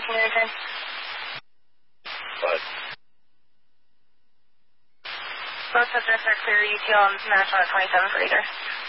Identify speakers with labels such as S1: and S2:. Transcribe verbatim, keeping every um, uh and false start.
S1: can you return?
S2: What?
S1: Both subjects are clear. E T L on National at twenty-seven for either.